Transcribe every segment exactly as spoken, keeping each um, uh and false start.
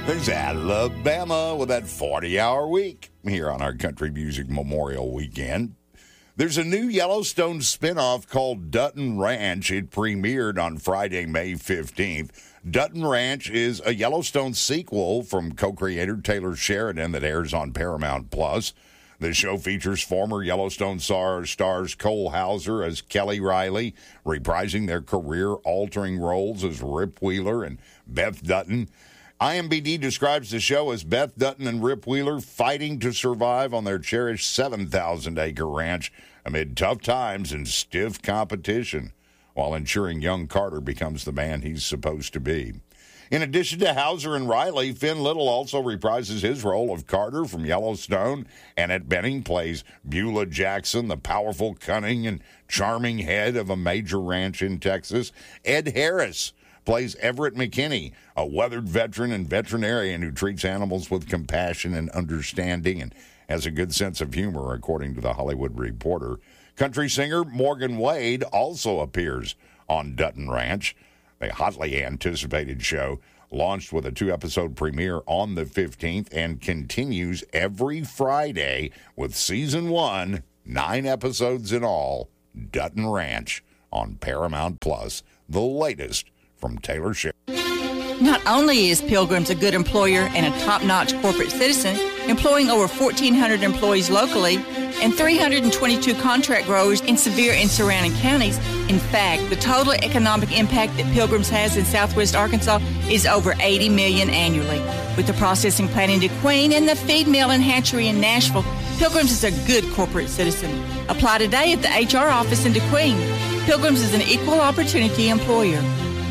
There's Alabama with that forty-hour week here on our Country Music Memorial Weekend. There's a new Yellowstone spinoff called Dutton Ranch. It premiered on Friday, May fifteenth. Dutton Ranch is a Yellowstone sequel from co-creator Taylor Sheridan that airs on Paramount Plus. The show features former Yellowstone star, stars Cole Hauser as Kelly Riley, reprising their career-altering roles as Rip Wheeler and Beth Dutton. I M D B describes the show as Beth Dutton and Rip Wheeler fighting to survive on their cherished seven thousand acre ranch amid tough times and stiff competition, while ensuring young Carter becomes the man he's supposed to be. In addition to Hauser and Riley, Finn Little also reprises his role of Carter from Yellowstone. Annette Bening plays Beulah Jackson, the powerful, cunning, and charming head of a major ranch in Texas. Ed Harris plays Everett McKinney, a weathered veteran and veterinarian who treats animals with compassion and understanding and has a good sense of humor, according to The Hollywood Reporter. Country singer Morgan Wade also appears on Dutton Ranch. The hotly anticipated show launched with a two-episode premiere on the fifteenth and continues every Friday with season one, nine episodes in all, Dutton Ranch on Paramount Plus, the latest from Taylor Sheridan. Not only is Pilgrim's a good employer and a top-notch corporate citizen, employing over fourteen hundred employees locally and three hundred twenty-two contract growers in Sevier and surrounding counties. In fact, the total economic impact that Pilgrim's has in southwest Arkansas is over eighty million dollars annually. With the processing plant in DeQueen and the feed mill and hatchery in Nashville, Pilgrim's is a good corporate citizen. Apply today at the H R office in DeQueen. Pilgrim's is an equal opportunity employer.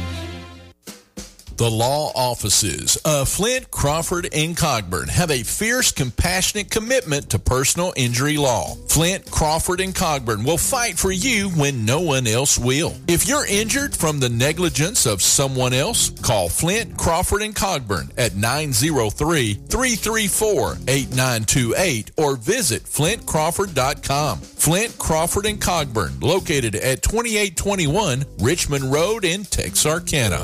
The law offices of Flint, Crawford, and Cogburn have a fierce, compassionate commitment to personal injury law. Flint, Crawford, and Cogburn will fight for you when no one else will. If you're injured from the negligence of someone else, call Flint, Crawford, and Cogburn at nine oh three, three three four, eight nine two eight or visit flint crawford dot com. Flint, Crawford, and Cogburn, located at twenty-eight twenty-one Richmond Road in Texarkana.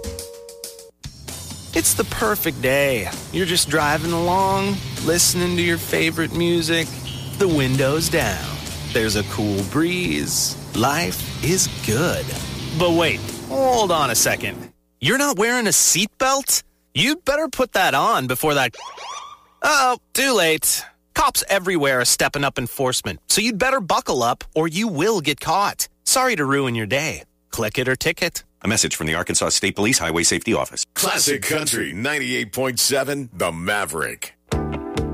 It's the perfect day. You're just driving along, listening to your favorite music, the windows down. There's a cool breeze. Life is good. But wait, hold on a second. You're not wearing a seatbelt? You'd better put that on before that... Uh-oh, too late. Cops everywhere are stepping up enforcement, so you'd better buckle up or you will get caught. Sorry to ruin your day. Click it or ticket. A message from the Arkansas State Police Highway Safety Office. Classic Country ninety-eight point seven, The Maverick.